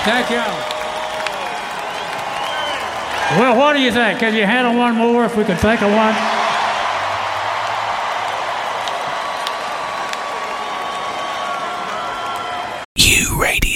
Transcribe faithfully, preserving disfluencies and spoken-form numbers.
Thank you. Well, what do you think? Can you handle one more if we could think of one? U Radio.